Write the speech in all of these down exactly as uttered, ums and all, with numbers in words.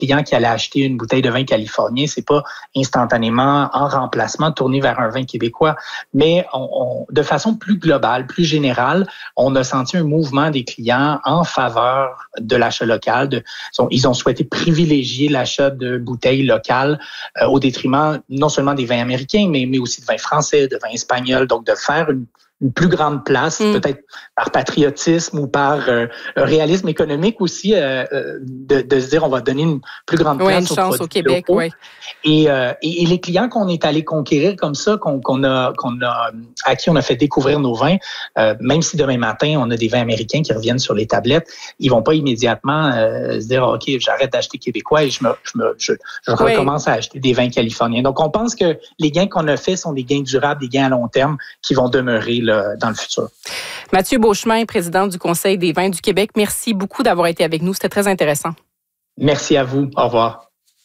client qui allait acheter une bouteille de vin californien, c'est pas instantanément en remplacement tourné vers un vin québécois. Mais on, on, de façon plus globale, plus générale, on a senti un mouvement des clients en faveur de l'achat local. De, ils ont souhaité privilégier l'achat de bouteilles locales euh, au détriment non seulement des vins américains, mais, mais aussi de vins français, de vins espagnols. Donc, de faire une une plus grande place, mm. peut-être par patriotisme ou par euh, réalisme économique aussi, euh, de, de se dire on va donner une plus grande place oui, une chance au Québec, oui. Et, euh, et, et les clients qu'on est allé conquérir comme ça, qu'on, qu'on a, qu'on a, à qui on a fait découvrir nos vins, euh, même si demain matin on a des vins américains qui reviennent sur les tablettes, ils vont pas immédiatement euh, se dire ok, j'arrête d'acheter québécois et je me, je me, je, je oui. recommence à acheter des vins californiens. Donc on pense que les gains qu'on a faits sont des gains durables, des gains à long terme qui vont demeurer là, dans le futur. Mathieu Beauchemin, président du Conseil des vins du Québec, merci beaucoup d'avoir été avec nous. C'était très intéressant. Merci à vous. Au revoir.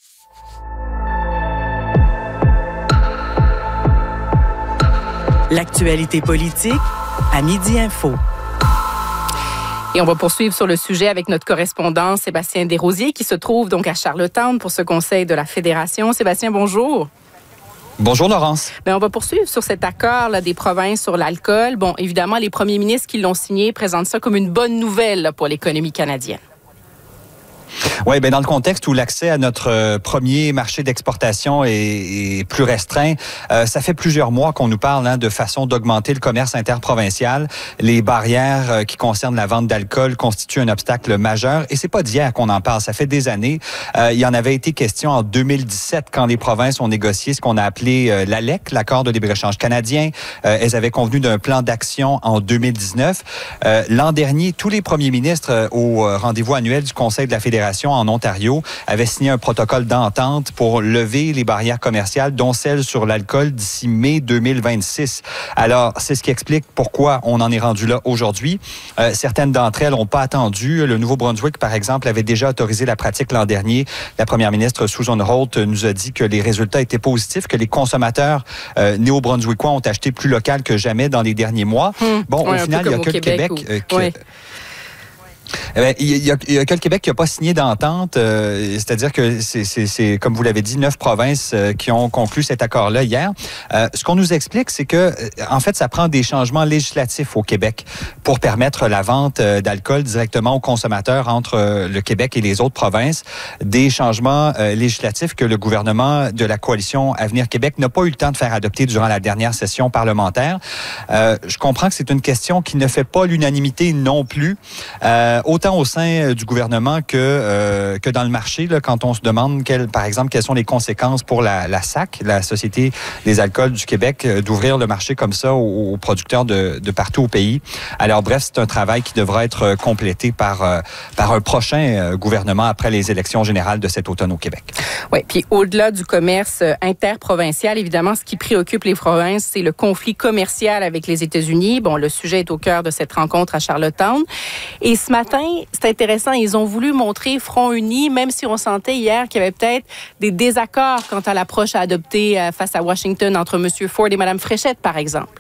L'actualité politique à Midi Info. Et on va poursuivre sur le sujet avec notre correspondant Sébastien Desrosiers qui se trouve donc à Charlottetown pour ce conseil de la Fédération. Sébastien, bonjour. Bonjour Laurence. Bien, on va poursuivre sur cet accord là, des provinces sur l'alcool. Bon, évidemment, les premiers ministres qui l'ont signé présentent ça comme une bonne nouvelle là, pour l'économie canadienne. Oui, bien dans le contexte où l'accès à notre euh, premier marché d'exportation est, est plus restreint, euh, ça fait plusieurs mois qu'on nous parle hein, de façon d'augmenter le commerce interprovincial. Les barrières euh, qui concernent la vente d'alcool constituent un obstacle majeur et c'est pas d'hier qu'on en parle, ça fait des années. Euh, il y en avait été question en deux mille dix-sept quand les provinces ont négocié ce qu'on a appelé euh, l'A L E C, l'accord de libre-échange canadien. Euh, elles avaient convenu d'un plan d'action en deux mille dix-neuf. Euh, l'an dernier, tous les premiers ministres euh, au rendez-vous annuel du Conseil de la Fédération en Ontario avait signé un protocole d'entente pour lever les barrières commerciales, dont celle sur l'alcool d'ici mai deux mille vingt-six. Alors, c'est ce qui explique pourquoi on en est rendu là aujourd'hui. Euh, certaines d'entre elles n'ont pas attendu. Le Nouveau-Brunswick, par exemple, avait déjà autorisé la pratique l'an dernier. La première ministre Susan Holt nous a dit que les résultats étaient positifs, que les consommateurs euh, néo-brunswickois ont acheté plus local que jamais dans les derniers mois. Hum, bon, ouais, au final, il n'y a que le Québec ou... euh, qui... Ouais. Eh bien, il y a, il y a que le Québec qui n'a pas signé d'entente, euh, c'est-à-dire que c'est, c'est, c'est, comme vous l'avez dit, neuf provinces euh, qui ont conclu cet accord-là hier. Euh, ce qu'on nous explique, c'est que, en fait, ça prend des changements législatifs au Québec pour permettre la vente euh, d'alcool directement aux consommateurs entre euh, le Québec et les autres provinces. Des changements euh, législatifs que le gouvernement de la coalition Avenir Québec n'a pas eu le temps de faire adopter durant la dernière session parlementaire. Euh, je comprends que c'est une question qui ne fait pas l'unanimité non plus. Euh, autant au sein du gouvernement que euh, que dans le marché, là, quand on se demande, quel, par exemple, quelles sont les conséquences pour la, la S A C, la Société des alcools du Québec, euh, d'ouvrir le marché comme ça aux, aux producteurs de, de partout au pays. Alors bref, c'est un travail qui devra être complété par, euh, par un prochain euh, gouvernement après les élections générales de cet automne au Québec. Oui, puis au-delà du commerce interprovincial, évidemment, ce qui préoccupe les provinces, c'est le conflit commercial avec les États-Unis. Bon, le sujet est au cœur de cette rencontre à Charlottetown. Et ce matin, c'est intéressant, ils ont voulu montrer front uni, même si on sentait hier qu'il y avait peut-être des désaccords quant à l'approche à adopter face à Washington entre M. Ford et Mme Fréchette, par exemple.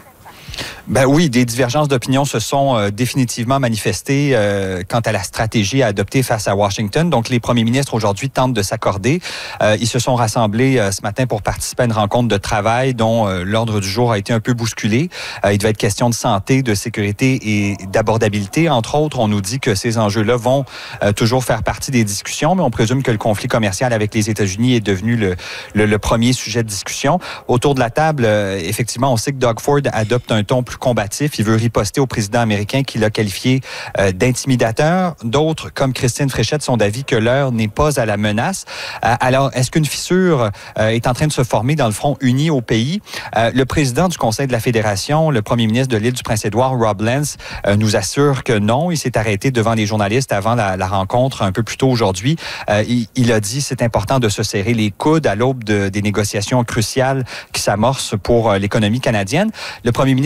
Ben oui, des divergences d'opinion se sont euh, définitivement manifestées euh, quant à la stratégie à adopter face à Washington. Donc, les premiers ministres aujourd'hui tentent de s'accorder. Euh, ils se sont rassemblés euh, ce matin pour participer à une rencontre de travail dont euh, l'ordre du jour a été un peu bousculé. Euh, il devait être question de santé, de sécurité et d'abordabilité. Entre autres, on nous dit que ces enjeux-là vont euh, toujours faire partie des discussions, mais on présume que le conflit commercial avec les États-Unis est devenu le, le, le premier sujet de discussion. Autour de la table, euh, effectivement, on sait que Doug Ford adopte un ton plus combatif. Il veut riposter au président américain qui l'a qualifié euh, d'intimidateur. D'autres, comme Christine Fréchette, sont d'avis que l'heure n'est pas à la menace. Euh, alors, est-ce qu'une fissure euh, est en train de se former dans le front uni au pays? Euh, le président du Conseil de la Fédération, le premier ministre de l'île du Prince-Édouard, Rob Lance, euh, nous assure que non. Il s'est arrêté devant les journalistes avant la, la rencontre un peu plus tôt aujourd'hui. Euh, il, il a dit c'est important de se serrer les coudes à l'aube de, des négociations cruciales qui s'amorcent pour euh, l'économie canadienne. Le premier ministre du Manitoba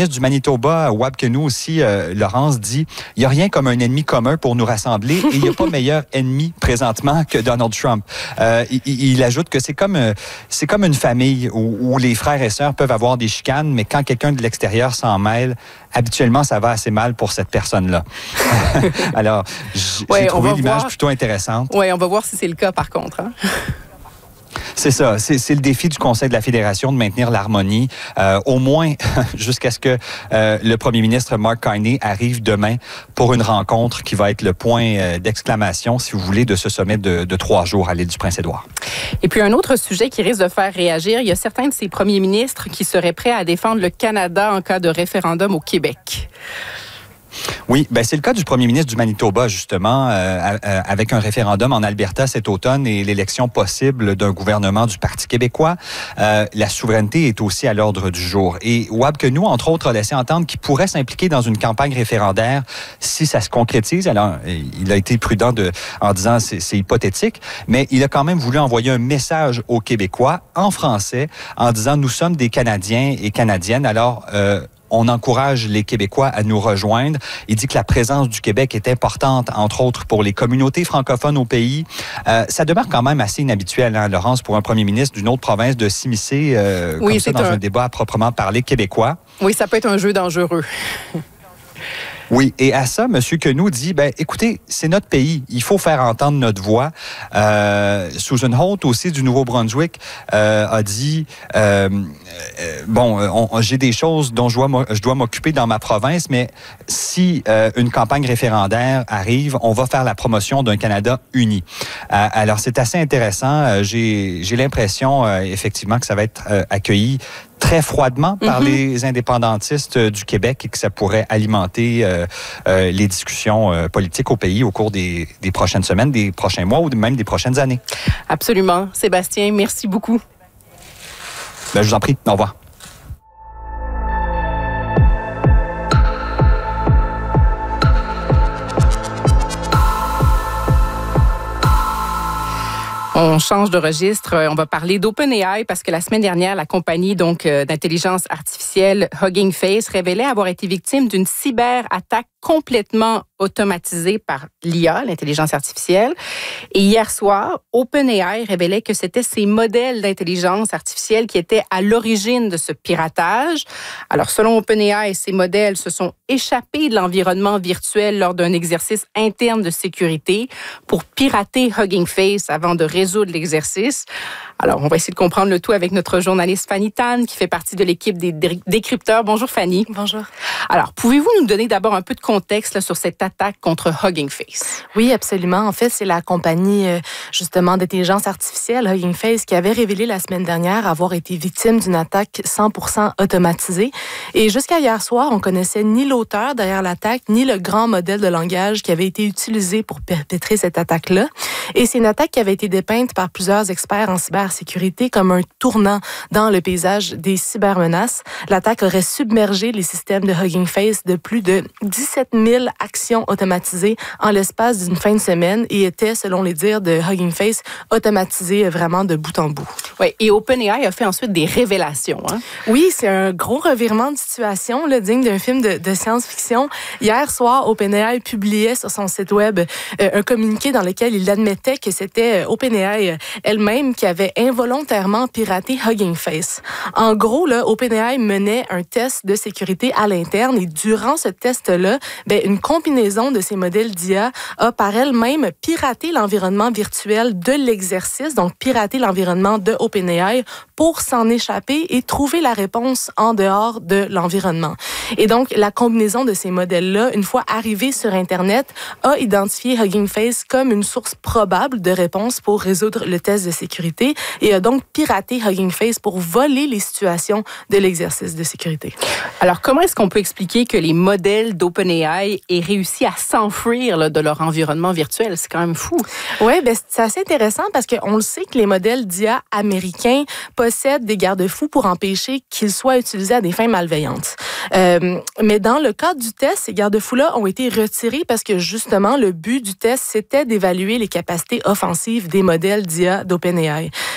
Manitoba, Wabkenu aussi, euh, Laurence dit, il n'y a rien comme un ennemi commun pour nous rassembler et il n'y a pas meilleur ennemi présentement que Donald Trump. Euh, il, il ajoute que c'est comme, euh, c'est comme une famille où, où les frères et sœurs peuvent avoir des chicanes, mais quand quelqu'un de l'extérieur s'en mêle, habituellement, ça va assez mal pour cette personne-là. Alors, j'ai ouais, trouvé l'image voir... plutôt intéressante. Oui, on va voir si c'est le cas, par contre. Hein? C'est ça. C'est, c'est le défi du Conseil de la Fédération de maintenir l'harmonie, euh, au moins jusqu'à ce que euh, le premier ministre Mark Carney arrive demain pour une rencontre qui va être le point euh, d'exclamation, si vous voulez, de ce sommet de, de trois jours à l'île du Prince-Édouard. Et puis, un autre sujet qui risque de faire réagir, il y a certains de ces premiers ministres qui seraient prêts à défendre le Canada en cas de référendum au Québec. Oui, ben c'est le cas du premier ministre du Manitoba, justement, euh, euh, avec un référendum en Alberta cet automne et l'élection possible d'un gouvernement du Parti québécois. Euh, la souveraineté est aussi à l'ordre du jour. Et Wabkenu, entre autres, a laissé entendre qu'il pourrait s'impliquer dans une campagne référendaire si ça se concrétise. Alors, il a été prudent de, en disant c'est, c'est hypothétique, mais il a quand même voulu envoyer un message aux Québécois en français en disant nous sommes des Canadiens et Canadiennes, alors... Euh, on encourage les Québécois à nous rejoindre. Il dit que la présence du Québec est importante, entre autres, pour les communautés francophones au pays. Euh, ça demeure quand même assez inhabituel, hein, Laurence, pour un premier ministre d'une autre province de s'immiscer euh, oui, comme ça dans un... un débat à proprement parler québécois. Oui, ça peut être un jeu dangereux. Oui, et à ça, M. Quenu dit, ben, écoutez, c'est notre pays, il faut faire entendre notre voix. Euh, Susan Holt aussi du Nouveau-Brunswick euh, a dit, euh, euh, bon, on, j'ai des choses dont je dois, je dois m'occuper dans ma province, mais si euh, une campagne référendaire arrive, on va faire la promotion d'un Canada uni. Euh, alors, c'est assez intéressant. J'ai, j'ai l'impression, euh, effectivement, que ça va être euh, accueilli très froidement par mm-hmm. les indépendantistes du Québec et que ça pourrait alimenter euh, euh, les discussions euh, politiques au pays au cours des, des prochaines semaines, des prochains mois ou même des prochaines années. Absolument. Sébastien, merci beaucoup. Ben, je vous en prie. Au revoir. On change de registre. On va parler d'OpenAI parce que la semaine dernière, la compagnie donc d'intelligence artificielle Hugging Face révélait avoir été victime d'une cyberattaque complètement automatisée par l'I A, l'intelligence artificielle. Et hier soir, OpenAI révélait que c'était ces modèles d'intelligence artificielle qui étaient à l'origine de ce piratage. Alors, selon OpenAI, ces modèles se sont échappés de l'environnement virtuel lors d'un exercice interne de sécurité pour pirater Hugging Face avant de résoudre l'exercice. Alors, on va essayer de comprendre le tout avec notre journaliste Fanny Tan, qui fait partie de l'équipe des décrypteurs. Bonjour Fanny. Bonjour. Alors, pouvez-vous nous donner d'abord un peu de contexte là, sur cette attaque contre Hugging Face? Oui, absolument. En fait, c'est la compagnie justement d'intelligence artificielle Hugging Face qui avait révélé la semaine dernière avoir été victime d'une attaque cent pour cent automatisée. Et jusqu'à hier soir, on connaissait ni l'auteur derrière l'attaque, ni le grand modèle de langage qui avait été utilisé pour perpétrer cette attaque-là. Et c'est une attaque qui avait été dépeinte par plusieurs experts en cybersécurité comme un tournant dans le paysage des cybermenaces. L'attaque aurait submergé les systèmes de Hugging Face de plus de dix-sept mille actions automatisées en l'espace d'une fin de semaine et était, selon les dires de Hugging Face, automatisée vraiment de bout en bout. Oui, et OpenAI a fait ensuite des révélations. Hein? Oui, c'est un gros revirement de situation, là, digne d'un film de, de science-fiction. Hier soir, OpenAI publiait sur son site web euh, un communiqué dans lequel il admettait que c'était OpenAI elle-même qui avait involontairement piraté Hugging Face. En gros, là, OpenAI menait un test de sécurité à l'interne et durant ce test-là, ben, une combinaison de ces modèles d'I A a par elle-même piraté l'environnement virtuel de l'exercice, donc piraté l'environnement de OpenAI pour s'en échapper et trouver la réponse en dehors de l'environnement. Et donc, la combinaison de ces modèles-là, une fois arrivés sur Internet, a identifié Hugging Face comme une source probable de réponse pour résoudre le test de sécurité et a donc piraté Hugging Face pour voler les situations de l'exercice de sécurité. Alors, comment est-ce qu'on peut expliquer que les modèles d'OpenAI aient réussi à s'enfuir là, de leur environnement virtuel? C'est quand même fou. Oui, ben, c'est assez intéressant parce qu'on le sait que les modèles d'I A américains possèdent des garde-fous pour empêcher qu'ils soient utilisés à des fins malveillantes. Euh, mais dans le cadre du test, ces garde-fous-là ont été retirés parce que justement, le but du test, c'était d'évaluer les capacités offensives des modèles d'I A d'OpenAI.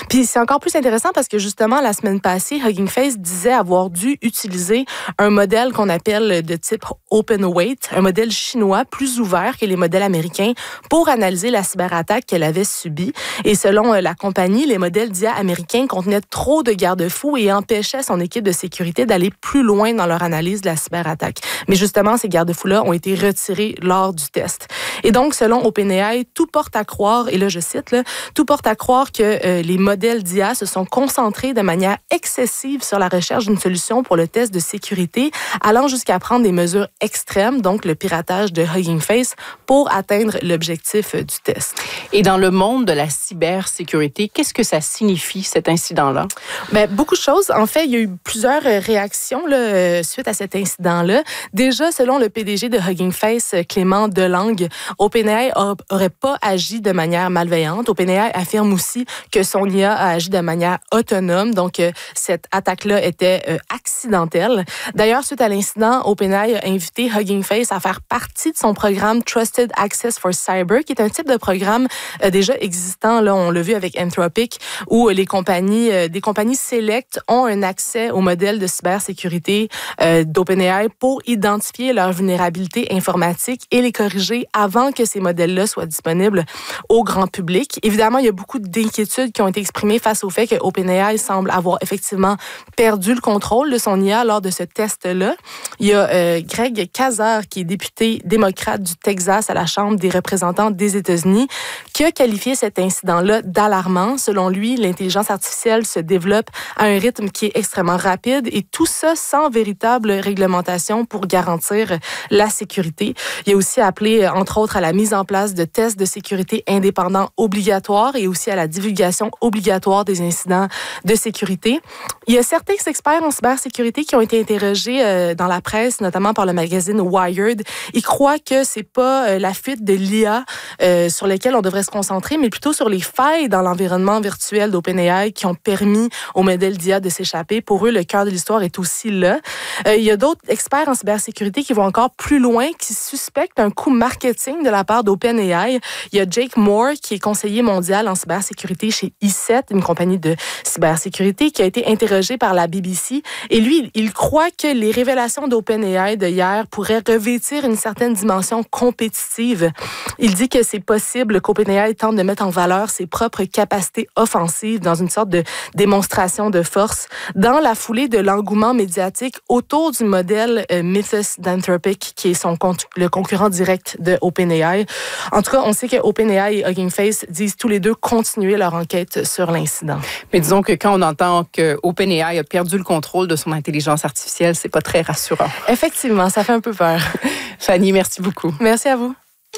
Puis c'est encore plus intéressant parce que justement, la semaine passée, Hugging Face disait avoir dû utiliser un modèle qu'on appelle de type open weight, un modèle chinois plus ouvert que les modèles américains pour analyser la cyberattaque qu'elle avait subie. Et selon la compagnie, les modèles d'I A américains contenaient trop de garde-fous et empêchaient son équipe de sécurité d'aller plus loin dans leur analyse de la cyberattaque. Mais justement, ces garde-fous-là ont été retirés lors du test. Et donc, selon OpenAI, tout porte à croire, et là je cite, là, tout porte à croire que euh, les modèles d'I A se sont concentrés de manière excessive sur la recherche d'une solution pour le test de sécurité, allant jusqu'à prendre des mesures extrêmes, donc le piratage de Hugging Face, pour atteindre l'objectif euh, du test. Et dans le monde de la cybersécurité, qu'est-ce que ça signifie, cet incident-là? Bien, beaucoup de choses. En fait, il y a eu plusieurs réactions là, suite à cet incident-là. Déjà, selon le P D G de Hugging Face, Clément Delangue, OpenAI n'aurait pas agi de manière malveillante. OpenAI affirme aussi que son I A a agi de manière autonome, donc euh, cette attaque-là était euh, accidentelle. D'ailleurs, suite à l'incident, OpenAI a invité Hugging Face à faire partie de son programme Trusted Access for Cyber, qui est un type de programme euh, déjà existant, là, on l'a vu avec Anthropic, où les compagnies, euh, des compagnies select ont un accès au modèle de cybersécurité euh, d'OpenAI pour identifier leurs vulnérabilités informatiques et les corriger avant que ces modèles-là soient disponibles au grand public. Évidemment, il y a beaucoup d'inquiétudes qui ont été exprimées face au fait que OpenAI semble avoir effectivement perdu le contrôle de son I A lors de ce test-là. Il y a euh, Greg Casar, qui est député démocrate du Texas à la Chambre des représentants des États-Unis, qui a qualifié cet incident-là d'alarmant. Selon lui, l'intelligence artificielle se développe à un rythme qui est extrêmement rapide et tout ça sans véritable réglementation pour garantir la sécurité. Il a aussi appelé, entre autres, à la mise en place de tests de sécurité indépendants obligatoires et aussi à la divulgation obligatoire des incidents de sécurité. Il y a certains experts en cybersécurité qui ont été interrogés euh, dans la presse, notamment par le magazine Wired. Ils croient que c'est pas euh, la fuite de l'I A euh, sur laquelle on devrait se concentrer, mais plutôt sur les failles dans l'environnement virtuel d'OpenAI qui ont permis au modèle d'I A de s'échapper. Pour eux, le cœur de l'histoire est aussi là. Euh, il y a d'autres experts en cybersécurité qui vont encore plus loin, qui suspectent un coup marketing de la part d'OpenAI. Il y a Jake Moore, qui est conseiller mondial en cybersécurité chez I sept, une compagnie de cybersécurité, qui a été interrogé par la B B C. Et lui, il croit que les révélations d'OpenAI de hier pourraient revêtir une certaine dimension compétitive. Il dit que c'est possible qu'OpenAI tente de mettre en valeur ses propres capacités offensives dans une sorte de démonstration de force dans la foulée de l'engouement médiatique autour du modèle euh, Mythos d'Anthropic, qui est son con- le concurrent direct de OpenAI. En tout cas, on sait que OpenAI et Hugging Face disent tous les deux continuer leur enquête sur l'incident. Mais disons que quand on entend que OpenAI a perdu le contrôle de son intelligence artificielle, c'est pas très rassurant. Effectivement, ça fait un peu peur. Fanny, merci beaucoup. Merci à vous.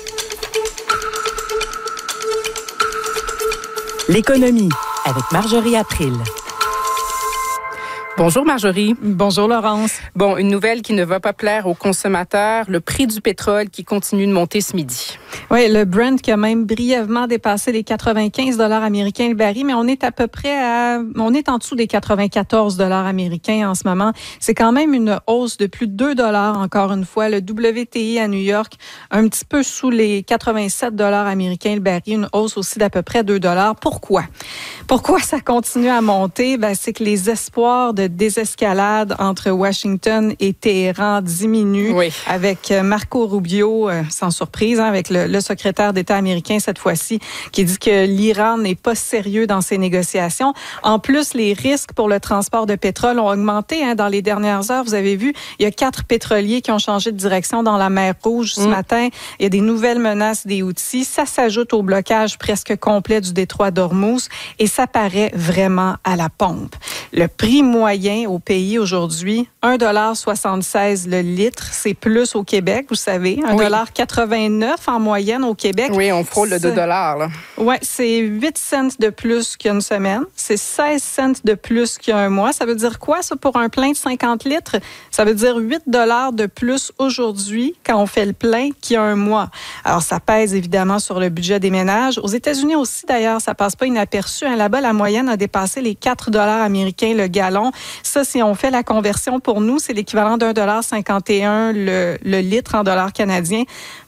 L'économie avec Marjorie April. Bonjour Marjorie. Bonjour Laurence. Bon, une nouvelle qui ne va pas plaire aux consommateurs, le prix du pétrole qui continue de monter ce midi. Oui, le Brent qui a même brièvement dépassé les quatre-vingt-quinze dollars américains le baril, mais on est à peu près à, on est en dessous des quatre-vingt-quatorze dollars américains en ce moment. C'est quand même une hausse de plus de deux dollars encore une fois. Le W T I à New York, un petit peu sous les quatre-vingt-sept dollars américains le baril, une hausse aussi d'à peu près deux dollars. Pourquoi? Pourquoi ça continue à monter? Ben, c'est que les espoirs de désescalade entre Washington et Téhéran diminuent, oui, avec Marco Rubio, euh, sans surprise, hein, avec le, le secrétaire d'État américain cette fois-ci, qui dit que l'Iran n'est pas sérieux dans ses négociations. En plus, les risques pour le transport de pétrole ont augmenté hein, dans les dernières heures. Vous avez vu, il y a quatre pétroliers qui ont changé de direction dans la mer Rouge ce mmh. matin. Il y a des nouvelles menaces des Houthis. Ça s'ajoute au blocage presque complet du détroit d'Ormuz et ça paraît vraiment à la pompe. Le prix moyen au pays aujourd'hui, un dollar soixante-seize le litre. C'est plus au Québec, vous savez. un dollar quatre-vingt-neuf en moyenne au Québec. Oui, on frôle le deux dollars. Oui, c'est huit cents de plus qu'il y a une semaine. C'est seize cents de plus qu'il y a un mois. Ça veut dire quoi, ça, pour un plein de cinquante litres? Ça veut dire huit dollars de plus aujourd'hui quand on fait le plein qu'il y a un mois. Alors, ça pèse évidemment sur le budget des ménages. Aux États-Unis aussi, d'ailleurs, ça passe pas inaperçu. Hein. Là-bas, la moyenne a dépassé les quatre dollars américains le gallon. Ça, si on fait la conversion pour nous, c'est l'équivalent d'un dollar cinquante et un le, le litre en dollars canadiens.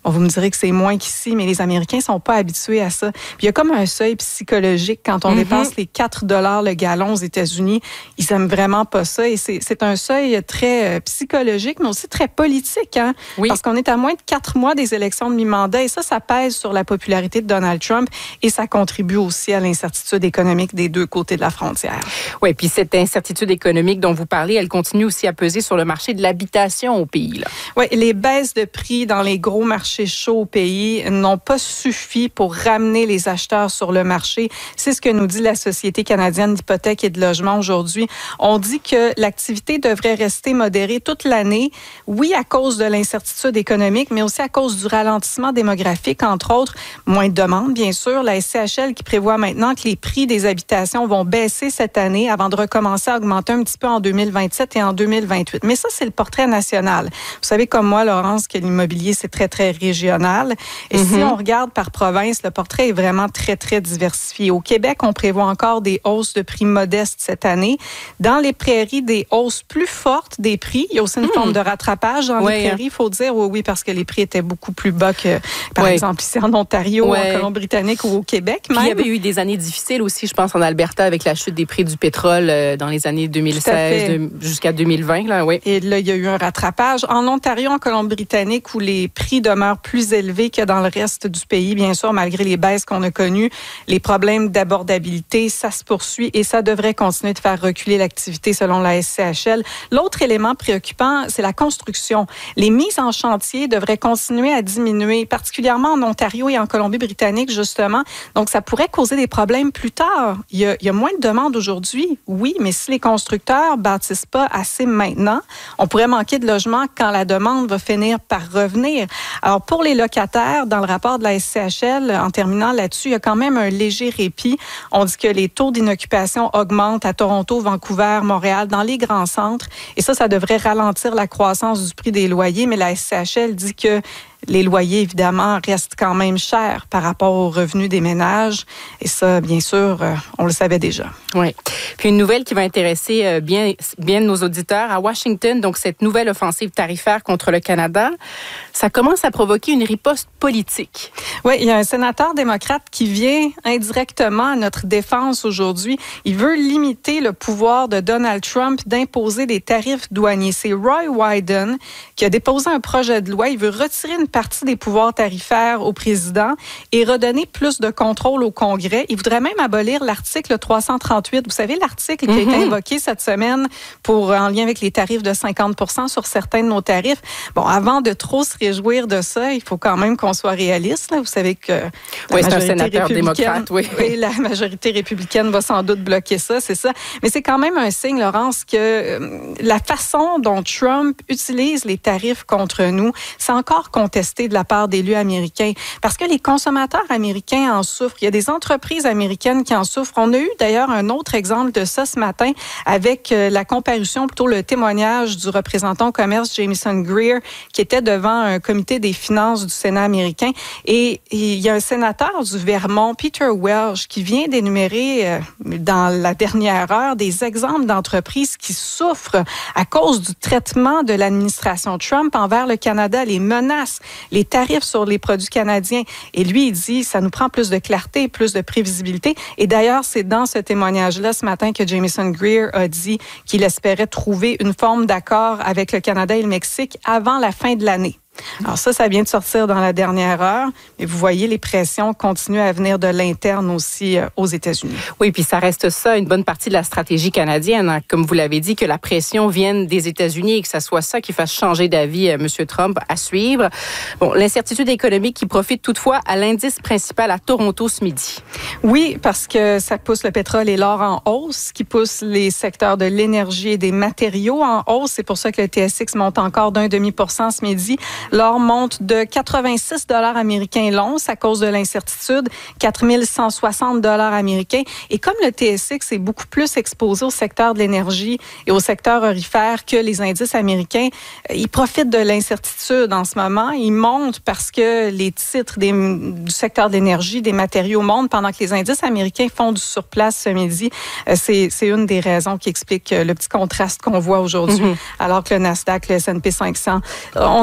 Bon, vous me direz que c'est moins qu'ici, mais les Américains ne sont pas habitués à ça. Puis il y a comme un seuil psychologique quand on mm-hmm. dépasse les quatre dollars le gallon aux États-Unis. Ils n'aiment vraiment pas ça. Et c'est, c'est un seuil très euh, psychologique, mais aussi très politique. Hein? Oui. Parce qu'on est à moins de quatre mois des élections de mi-mandat. Et ça, ça pèse sur la popularité de Donald Trump. Et ça contribue aussi à l'incertitude économique des deux côtés de la frontière. Oui, puis cette incertitude économique dont vous parlez, elle continue aussi à peser sur le marché de l'habitation au pays. Là. Oui, les baisses de prix dans les gros marchés chauds au pays n'ont pas suffi pour ramener les acheteurs sur le marché. C'est ce que nous dit la Société canadienne d'hypothèques et de logement aujourd'hui. On dit que l'activité devrait rester modérée toute l'année, oui, à cause de l'incertitude économique, mais aussi à cause du ralentissement démographique, entre autres, moins de demandes, bien sûr. La S C H L qui prévoit maintenant que les prix des habitations vont baisser cette année avant de recommencer à augmenter un petit peu en deux mille vingt-sept et en deux mille vingt-huit. Mais ça, c'est le portrait national. Vous savez comme moi, Laurence, que l'immobilier, c'est très, très régional. Et mm-hmm. si on regarde par province, le portrait est vraiment très, très diversifié. Au Québec, on prévoit encore des hausses de prix modestes cette année. Dans les prairies, des hausses plus fortes des prix. Il y a aussi une mm. forme de rattrapage dans oui, les prairies, il faut dire. Oui, oui, parce que les prix étaient beaucoup plus bas que, par oui. exemple, ici en Ontario, oui. en Colombie-Britannique ou au Québec. Même. Puis il y avait eu des années difficiles aussi, je pense, en Alberta avec la chute des prix du pétrole euh, dans les années deux mille seize de, jusqu'à deux mille vingt. Là, oui. Et là, il y a eu un rattrapage. En Ontario, en Colombie-Britannique, où les prix demeurent plus élevés que dans le reste du pays, bien sûr, malgré les baisses qu'on a connues, les problèmes d'abordabilité, ça se poursuit et ça devrait continuer de faire reculer l'activité selon la S C H L. L'autre élément préoccupant, c'est la construction. Les mises en chantier devraient continuer à diminuer, particulièrement en Ontario et en Colombie-Britannique, justement. Donc, ça pourrait causer des problèmes plus tard. Il y a, il y a moins de demandes aujourd'hui, oui, mais si les constructeurs bâtissent pas assez maintenant, on pourrait manquer de logements quand la demande va finir par revenir. Alors, pour les locataires, dans le rapport de la S C H L, en terminant là-dessus, il y a quand même un léger répit. On dit que les taux d'inoccupation augmentent à Toronto, Vancouver, Montréal, dans les grands centres. Et ça, ça devrait ralentir la croissance du prix des loyers. Mais la S C H L dit que les loyers, évidemment, restent quand même chers par rapport aux revenus des ménages. Et ça, bien sûr, on le savait déjà. Oui. Puis une nouvelle qui va intéresser bien, bien nos auditeurs. À Washington, donc cette nouvelle offensive tarifaire contre le Canada, ça commence à provoquer une riposte politique. Oui, il y a un sénateur démocrate qui vient indirectement à notre défense aujourd'hui. Il veut limiter le pouvoir de Donald Trump d'imposer des tarifs douaniers. C'est Roy Wyden qui a déposé un projet de loi. Il veut retirer une partie des pouvoirs tarifaires au président et redonner plus de contrôle au Congrès. Il voudrait même abolir l'article trois cent trente-huit. Vous savez, l'article qui a été invoqué cette semaine pour, en lien avec les tarifs de cinquante pour cent sur certains de nos tarifs. Bon, avant de trop se réjouir de ça, il faut quand même qu'on soit réaliste. Là. Vous savez que la oui, majorité c'est un sénateur démocrate, oui. oui, la majorité républicaine va sans doute bloquer ça, c'est ça. Mais c'est quand même un signe, Laurence, que euh, la façon dont Trump utilise les tarifs contre nous, c'est encore contesté de la part d'élus américains. Parce que les consommateurs américains en souffrent. Il y a des entreprises américaines qui en souffrent. On a eu d'ailleurs un autre exemple de ça ce matin avec la comparution, plutôt le témoignage du représentant au commerce Jameson Greer qui était devant un comité des finances du Sénat américain. Et il y a un sénateur du Vermont, Peter Welch, qui vient d'énumérer dans la dernière heure des exemples d'entreprises qui souffrent à cause du traitement de l'administration Trump envers le Canada, les menaces, les tarifs sur les produits canadiens. Et lui, il dit, ça nous prend plus de clarté, plus de prévisibilité. Et d'ailleurs, c'est dans ce témoignage-là ce matin que Jameson Greer a dit qu'il espérait trouver une forme d'accord avec le Canada et le Mexique avant la fin de l'année. Alors ça, ça vient de sortir dans la dernière heure. Mais vous voyez, les pressions continuent à venir de l'interne aussi euh, aux États-Unis. Oui, puis ça reste ça, une bonne partie de la stratégie canadienne. Hein. Comme vous l'avez dit, que la pression vienne des États-Unis et que ça soit ça qui fasse changer d'avis euh, M. Trump à suivre. Bon, l'incertitude économique qui profite toutefois à l'indice principal à Toronto ce midi. Oui, parce que ça pousse le pétrole et l'or en hausse, qui pousse les secteurs de l'énergie et des matériaux en hausse. C'est pour ça que le T S X monte encore d'un demi pour cent ce midi. L'or monte de quatre-vingt-six dollars américains l'once à cause de l'incertitude, quatre mille cent soixante dollars américains. Et comme le T S X est beaucoup plus exposé au secteur de l'énergie et au secteur aurifère que les indices américains, il profite de l'incertitude en ce moment. Il monte parce que les titres des, du secteur de l'énergie, des matériaux montent pendant que les indices américains font du surplace ce midi. C'est, c'est une des raisons qui explique le petit contraste qu'on voit aujourd'hui. Mm-hmm. Alors que le Nasdaq, le S and P cinq cents, on est pas mal à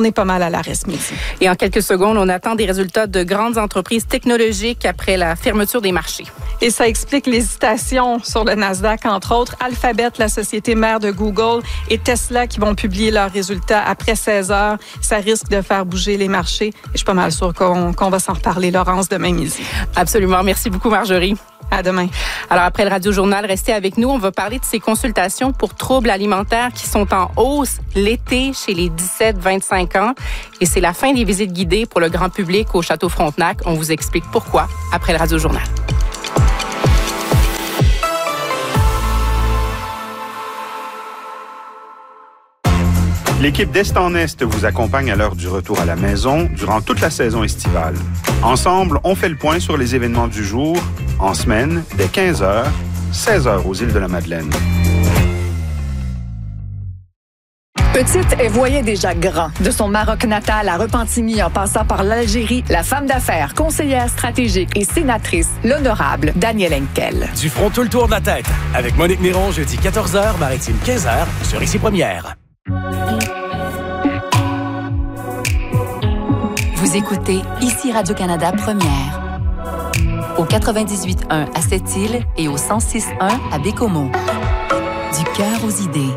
à l'arrêt midi. Et en quelques secondes, on attend des résultats de grandes entreprises technologiques après la fermeture des marchés. Et ça explique l'hésitation sur le Nasdaq, entre autres. Alphabet, la société mère de Google, et Tesla qui vont publier leurs résultats après seize heures. Ça risque de faire bouger les marchés. Et je suis pas mal sûre qu'on, qu'on va s'en reparler, Laurence, demain midi. Absolument. Merci beaucoup, Marjorie. À demain. Alors, après le Radio Journal, restez avec nous. On va parler de ces consultations pour troubles alimentaires qui sont en hausse l'été chez les dix-sept vingt-cinq ans. Et c'est la fin des visites guidées pour le grand public au Château Frontenac. On vous explique pourquoi après le Radio Journal. L'équipe d'Est en Est vous accompagne à l'heure du retour à la maison durant toute la saison estivale. Ensemble, on fait le point sur les événements du jour, en semaine, dès quinze heures, seize heures aux îles de la Madeleine. Petite, elle voyait déjà grand. De son Maroc natal à Repentigny en passant par l'Algérie, la femme d'affaires, conseillère stratégique et sénatrice, l'honorable Danielle Henkel. Du front tout le tour de la tête. Avec Monique Miron, jeudi quatorze heures, Maritime quinze heures, sur Ici Première. Vous écoutez Ici Radio-Canada Première. Au quatre-vingt-dix-huit point un à Sept-Îles et au cent six point un à Bécomo. Du cœur aux idées.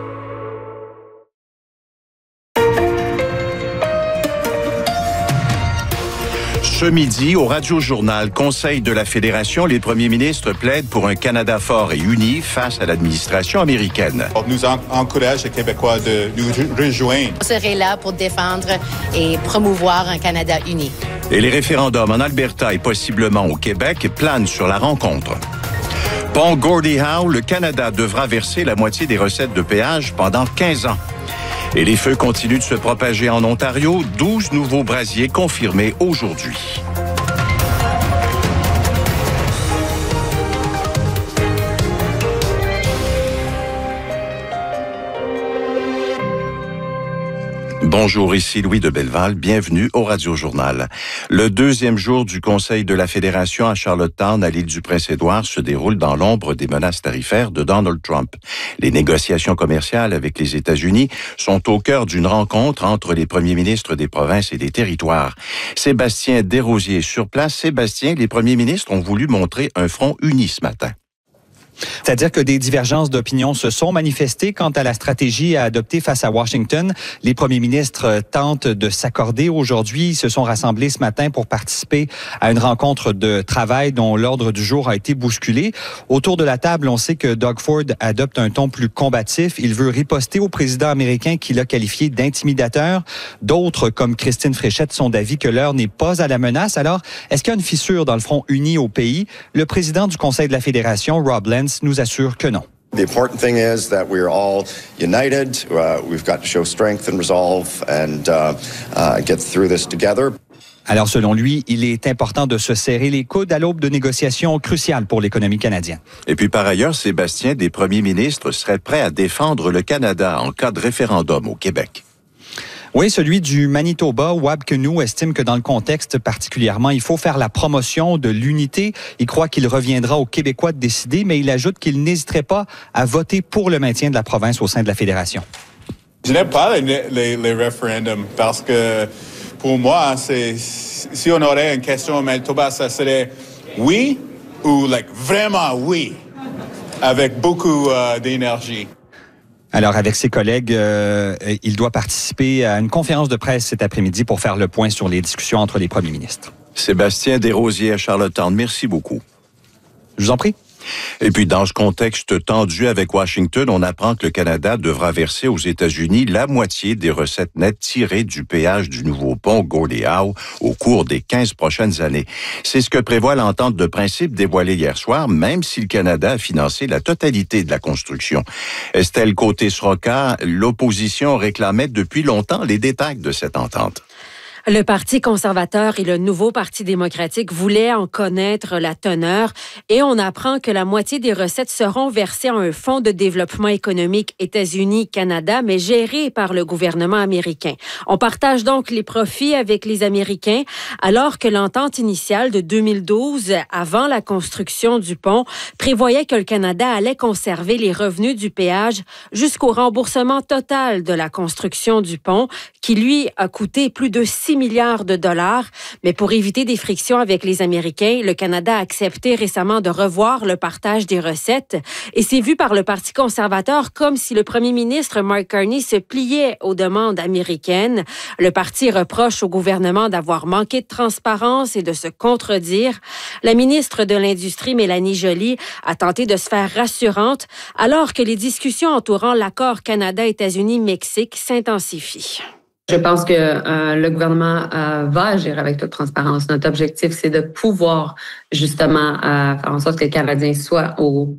Ce midi, au Radio-Journal Conseil de la Fédération, les premiers ministres plaident pour un Canada fort et uni face à l'administration américaine. On nous encourage, les Québécois, de nous rejoindre. On serait là pour défendre et promouvoir un Canada uni. Et les référendums en Alberta et possiblement au Québec planent sur la rencontre. Pont Gordie Howe, le Canada devra verser la moitié des recettes de péage pendant quinze ans. Et les feux continuent de se propager en Ontario. douze nouveaux brasiers confirmés aujourd'hui. Bonjour, ici Louis de Belleval. Bienvenue au Radio-Journal. Le deuxième jour du Conseil de la Fédération à Charlottetown, à l'île du Prince-Édouard, se déroule dans l'ombre des menaces tarifaires de Donald Trump. Les négociations commerciales avec les États-Unis sont au cœur d'une rencontre entre les premiers ministres des provinces et des territoires. Sébastien Desrosiers sur place. Sébastien, les premiers ministres ont voulu montrer un front uni ce matin. C'est-à-dire que des divergences d'opinion se sont manifestées quant à la stratégie à adopter face à Washington. Les premiers ministres tentent de s'accorder aujourd'hui. Ils se sont rassemblés ce matin pour participer à une rencontre de travail dont l'ordre du jour a été bousculé. Autour de la table, on sait que Doug Ford adopte un ton plus combatif. Il veut riposter au président américain qu'il a qualifié d'intimidateur. D'autres, comme Christine Fréchette, sont d'avis que l'heure n'est pas à la menace. Alors, est-ce qu'il y a une fissure dans le front uni au pays? Le président du Conseil de la Fédération, Rob Lentz, nous assure que non. The important thing is that we are all united. Uh, we've got to show strength and resolve and uh, uh, get through this together. Alors, selon lui, il est important de se serrer les coudes à l'aube de négociations cruciales pour l'économie canadienne. Et puis, par ailleurs, Sébastien, des premiers ministres seraient prêts à défendre le Canada en cas de référendum au Québec. Oui, celui du Manitoba, Wab Kinew, estime que dans le contexte particulièrement, il faut faire la promotion de l'unité. Il croit qu'il reviendra aux Québécois de décider, mais il ajoute qu'il n'hésiterait pas à voter pour le maintien de la province au sein de la Fédération. Je n'aime pas les, les, les référendums parce que pour moi, c'est, si on aurait une question au Manitoba, ça serait oui ou like, vraiment oui, avec beaucoup uh, d'énergie. Alors, avec ses collègues, euh, il doit participer à une conférence de presse cet après-midi pour faire le point sur les discussions entre les premiers ministres. Sébastien Desrosiers à Charlottetown, merci beaucoup. Je vous en prie. Et puis, dans ce contexte tendu avec Washington, on apprend que le Canada devra verser aux États-Unis la moitié des recettes nettes tirées du péage du nouveau pont Gordie Howe au cours des quinze prochaines années. C'est ce que prévoit l'entente de principe dévoilée hier soir, même si le Canada a financé la totalité de la construction. Estelle Côté-Sroka, l'opposition réclamait depuis longtemps les détails de cette entente. Le Parti conservateur et le nouveau Parti démocratique voulaient en connaître la teneur et on apprend que la moitié des recettes seront versées à un fonds de développement économique États-Unis-Canada, mais géré par le gouvernement américain. On partage donc les profits avec les Américains, alors que l'entente initiale de deux mille douze, avant la construction du pont, prévoyait que le Canada allait conserver les revenus du péage jusqu'au remboursement total de la construction du pont, qui lui a coûté plus de six milliards de dollars. Mais pour éviter des frictions avec les Américains, le Canada a accepté récemment de revoir le partage des recettes et c'est vu par le Parti conservateur comme si le premier ministre Mark Carney se pliait aux demandes américaines. Le parti reproche au gouvernement d'avoir manqué de transparence et de se contredire. La ministre de l'Industrie, Mélanie Joly, a tenté de se faire rassurante alors que les discussions entourant l'accord Canada-États-Unis-Mexique s'intensifient. Je pense que euh, le gouvernement euh, va agir avec toute transparence. Notre objectif, c'est de pouvoir justement euh, faire en sorte que les Canadiens soient au